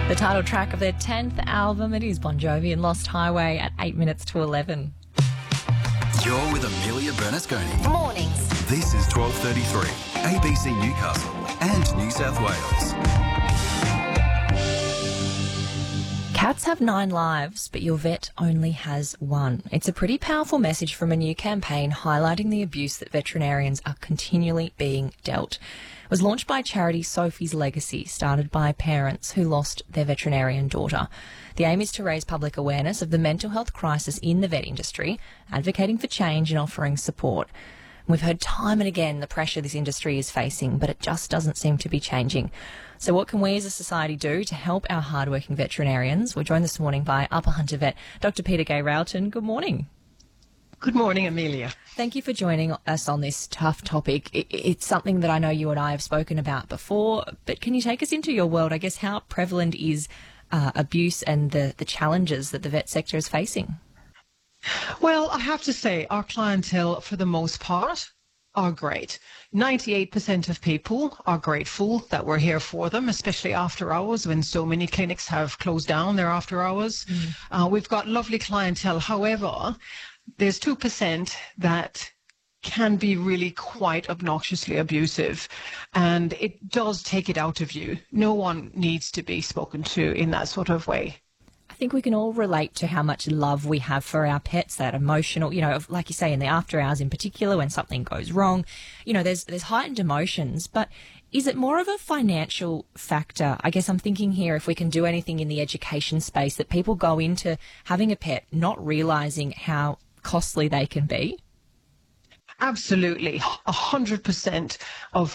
The title track of their 10th album, it is Bon Jovi and Lost Highway at 8 minutes to 11. You're with Amelia Bernasconi. Mornings. This is 12:33, ABC Newcastle and New South Wales. Cats have 9 lives, but your vet only has 1. It's a pretty powerful message from a new campaign highlighting the abuse that veterinarians are continually being dealt. It was launched by charity Sophie's Legacy, started by parents who lost their veterinarian daughter. The aim is to raise public awareness of the mental health crisis in the vet industry, advocating for change and offering support. We've heard time and again the pressure this industry is facing, but it just doesn't seem to be changing. So what can we as a society do to help our hardworking veterinarians? We're joined this morning by Upper Hunter vet Dr. Peter Gay-Railton. Good morning. Good morning, Amelia. Thank you for joining us on this tough topic. It's something that I know you and I have spoken about before, but can you take us into your world? I guess how prevalent is abuse and the challenges that the vet sector is facing? Well, I have to say our clientele, for the most part, are great. 98% of people are grateful that we're here for them, especially after hours when so many clinics have closed down their after hours. We've got lovely clientele. However, there's 2% that can be really quite obnoxiously abusive, and it does take it out of you. No one needs to be spoken to in that sort of way. I think we can all relate to how much love we have for our pets, that emotional, like you say, in the after hours in particular, when something goes wrong, there's heightened emotions, but is it more of a financial factor? I guess I'm thinking here if we can do anything in the education space, that people go into having a pet not realising how costly they can be. Absolutely. 100% of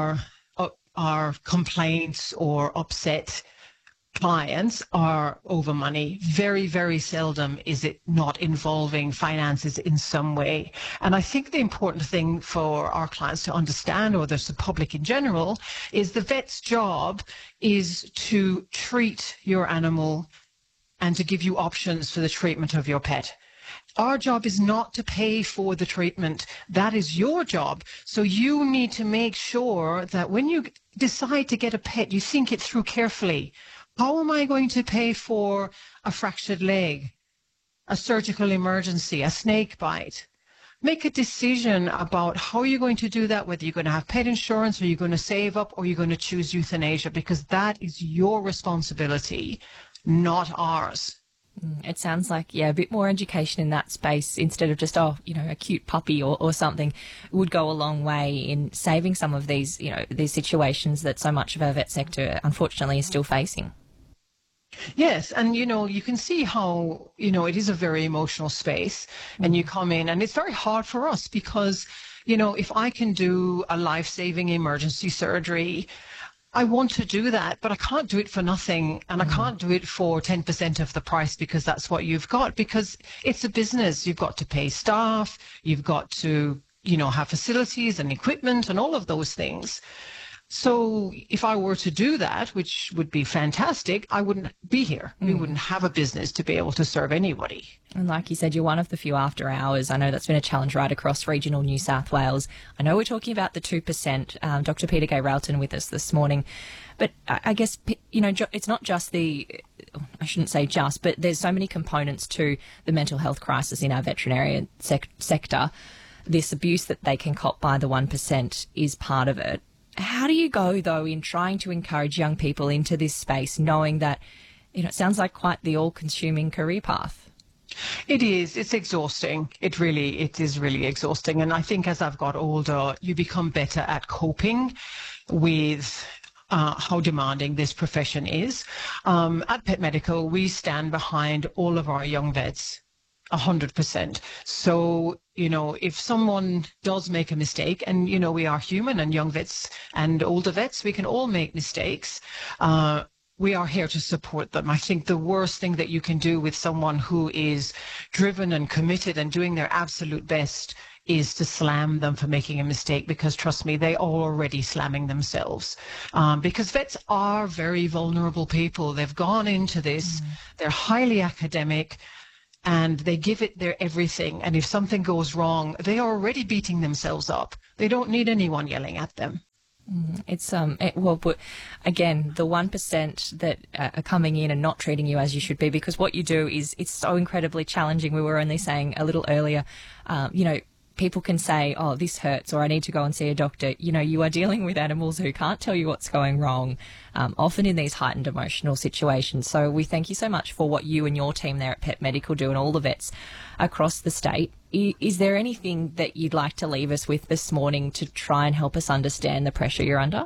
our complaints or upset clients are over money. Very, very seldom is it not involving finances in some way. And I think the important thing for our clients to understand, or the public in general, is the vet's job is to treat your animal and to give you options for the treatment of your pet. Our job is not to pay for the treatment. That is your job. So you need to make sure that when you decide to get a pet, you think it through carefully. How am I going to pay for a fractured leg, a surgical emergency, a snake bite? Make a decision about how you're going to do that, whether you're going to have pet insurance or you're going to save up or you're going to choose euthanasia, because that is your responsibility, not ours. It sounds like, a bit more education in that space instead of just, a cute puppy or something would go a long way in saving some of these, these situations that so much of our vet sector, unfortunately, is still facing. Yes, and you can see how, it is a very emotional space, and you come in and it's very hard for us because, if I can do a life-saving emergency surgery, I want to do that, but I can't do it for nothing, and I can't do it for 10% of the price because that's what you've got, because it's a business. You've got to pay staff, you've got to, have facilities and equipment and all of those things. So if I were to do that, which would be fantastic, I wouldn't be here. We wouldn't have a business to be able to serve anybody. And like you said, you're one of the few after hours. I know that's been a challenge right across regional New South Wales. I know we're talking about the 2%. Dr. Peter Gay-Railton with us this morning. But I guess, it's not just I shouldn't say just, but there's so many components to the mental health crisis in our veterinarian sector. This abuse that they can cop by the 1% is part of it. How do you go, though, in trying to encourage young people into this space, knowing that, it sounds like quite the all-consuming career path? It is. It's exhausting. It is really exhausting. And I think as I've got older, you become better at coping with how demanding this profession is. At Pet Medical, we stand behind all of our young vets. 100%. So, if someone does make a mistake, and, we are human, and young vets and older vets, we can all make mistakes. We are here to support them. I think the worst thing that you can do with someone who is driven and committed and doing their absolute best is to slam them for making a mistake, because trust me, they are already slamming themselves. Because vets are very vulnerable people. They've gone into this. They're highly academic. And they give it their everything. And if something goes wrong, they are already beating themselves up. They don't need anyone yelling at them. Again, the 1% that are coming in and not treating you as you should be, because what you do is it's so incredibly challenging. We were only saying a little earlier, people can say, oh, this hurts, or I need to go and see a doctor. You are dealing with animals who can't tell you what's going wrong, often in these heightened emotional situations. So we thank you so much for what you and your team there at Pet Medical do, and all the vets across the state. Is there anything that you'd like to leave us with this morning to try and help us understand the pressure you're under?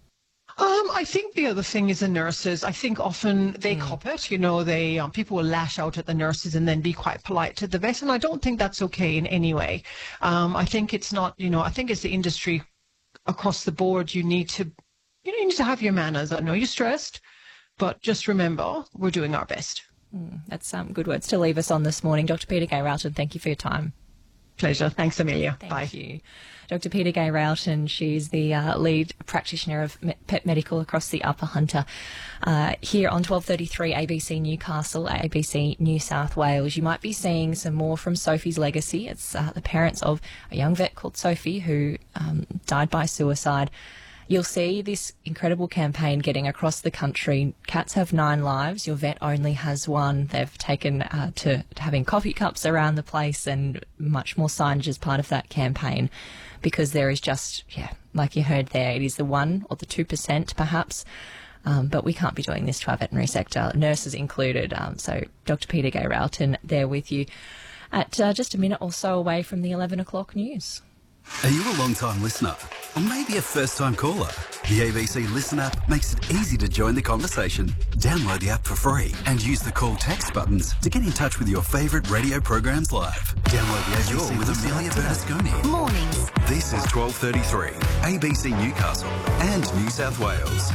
I think the other thing is the nurses. I think often they cop it. They people will lash out at the nurses and then be quite polite to the vet, and I don't think that's okay in any way. I think it's not. I think it's the industry across the board. You need to have your manners. I know you're stressed, but just remember, we're doing our best. That's good words to leave us on this morning. Dr. Peter Gay-Rowton, thank you for your time. Pleasure. Thanks, Amelia. Thank Bye. you. Dr. Peter Gay-Rowton, she's the lead practitioner of Pet Medical across the Upper Hunter. Here on 1233 ABC Newcastle, ABC New South Wales. You might be seeing some more from Sophie's legacy. It's the parents of a young vet called Sophie who died by suicide. You'll see this incredible campaign getting across the country. Cats have 9 lives. Your vet only has 1. They've taken to having coffee cups around the place and much more signage as part of that campaign, because there is just, like you heard there, it is the 1 or the 2% perhaps. But we can't be doing this to our veterinary sector, nurses included. So Dr. Peter Gay-Rowton there with you at just a minute or so away from the 11 o'clock news. Are you a long-time listener? Or maybe a first-time caller? The ABC Listen app makes it easy to join the conversation. Download the app for free and use the call text buttons to get in touch with your favourite radio programs live. Download the ABC with Amelia Bernasconi. Mornings. This is 1233, ABC Newcastle and New South Wales.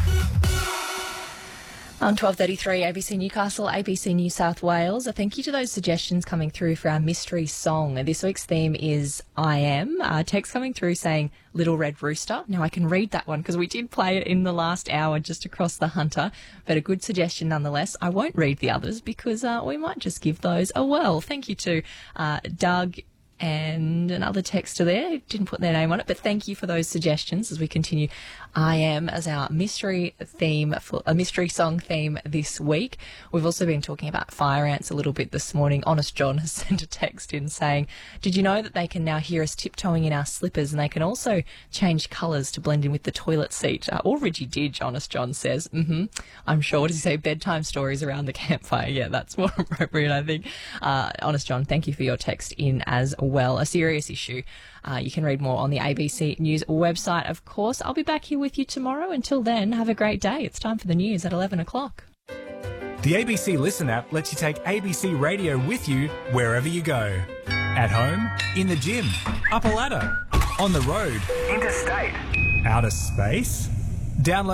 On 1233 ABC Newcastle, ABC New South Wales. A thank you to those suggestions coming through for our mystery song. This week's theme is I Am. Text coming through saying Little Red Rooster. Now I can read that one because we did play it in the last hour just across the Hunter, but a good suggestion nonetheless. I won't read the others because we might just give those a whirl. Thank you to Doug and another texter there. Didn't put their name on it, but thank you for those suggestions as we continue I Am as our mystery theme, for a mystery song theme this week. We've also been talking about fire ants a little bit this morning. Honest John has sent a text in saying, did you know that they can now hear us tiptoeing in our slippers, and they can also change colours to blend in with the toilet seat? Or Reggie Didge, Honest John says. I'm sure. What does he say? Bedtime stories around the campfire. Yeah, that's more appropriate, I think. Honest John, thank you for your text in as well. A serious issue. You can read more on the ABC News website, of course. I'll be back here with you tomorrow. Until then, have a great day. It's time for the news at 11 o'clock. The ABC Listen app lets you take ABC Radio with you wherever you go. At home, in the gym, up a ladder, on the road, interstate, outer space. Download.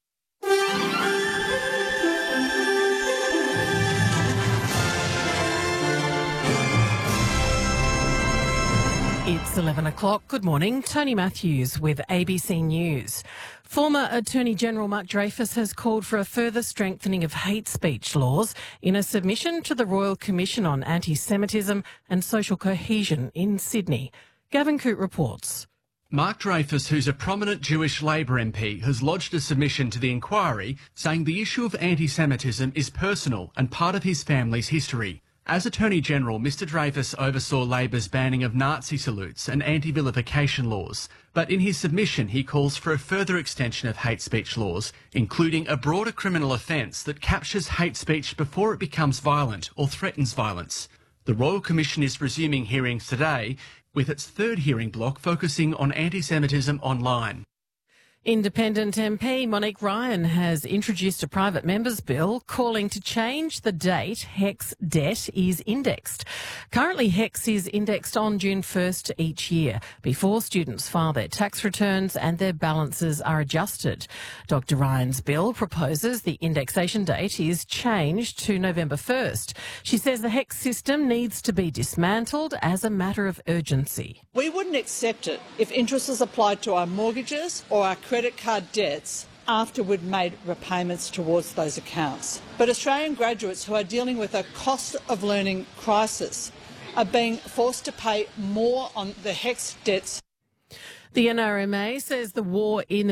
It's 11 o'clock. Good morning. Tony Matthews with ABC News. Former Attorney General Mark Dreyfus has called for a further strengthening of hate speech laws in a submission to the Royal Commission on Anti-Semitism and Social Cohesion in Sydney. Gavin Coote reports. Mark Dreyfus, who's a prominent Jewish Labor MP, has lodged a submission to the inquiry saying the issue of anti-Semitism is personal and part of his family's history. As Attorney-General, Mr Dreyfus oversaw Labor's banning of Nazi salutes and anti-vilification laws, but in his submission he calls for a further extension of hate speech laws, including a broader criminal offence that captures hate speech before it becomes violent or threatens violence. The Royal Commission is resuming hearings today, with its third hearing block focusing on anti-Semitism online. Independent MP Monique Ryan has introduced a private member's bill calling to change the date HECS debt is indexed. Currently, HECS is indexed on June 1st each year before students file their tax returns and their balances are adjusted. Dr Ryan's bill proposes the indexation date is changed to November 1st. She says the HECS system needs to be dismantled as a matter of urgency. We wouldn't accept it if interest was applied to our mortgages or our credit card debts after we'd made repayments towards those accounts. But Australian graduates who are dealing with a cost of learning crisis are being forced to pay more on the HECS debts. The NRMA says the war in